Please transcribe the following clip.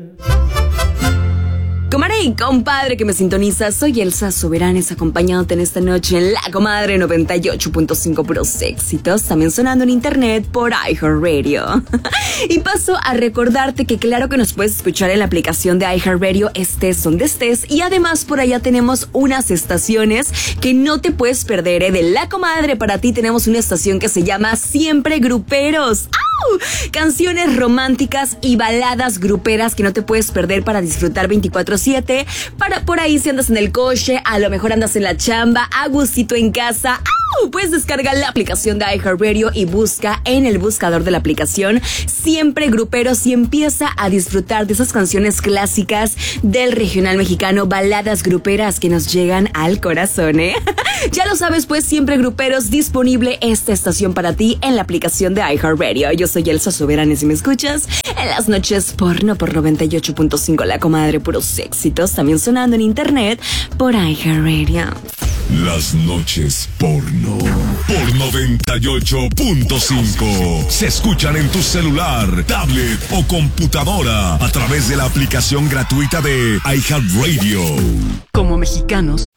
Comadre y compadre que me sintoniza, soy Elsa Soberanes acompañándote en esta noche en La Comadre 98.5 puros éxitos, también sonando en internet por iHeartRadio. Y paso a recordarte que claro que nos puedes escuchar en la aplicación de iHeartRadio estés donde estés, y además por allá tenemos unas estaciones que no te puedes perder, De La Comadre para ti tenemos una estación que se llama Siempre Gruperos. ¡Au! Canciones románticas y baladas gruperas que no te puedes perder para disfrutar 24/7. Para por ahí si andas en el coche, a lo mejor andas en la chamba, a gustito en casa. ¡Au! Puedes descargar la aplicación de iHeartRadio y busca en el buscador de la aplicación Siempre Gruperos y empieza a disfrutar de esas canciones clásicas del regional mexicano, baladas gruperas que nos llegan al corazón, Ya lo sabes, pues Siempre Gruperos, disponible esta estación para ti en la aplicación de iHeartRadio. Yo soy Elsa Soberanes y me escuchas en las noches porno por 98.5 La Comadre, puros éxitos, también sonando en internet por iHeartRadio. Las noches porno por 98.5 se escuchan en tu celular, tablet o computadora a través de la aplicación gratuita de iHeartRadio. Como mexicanos,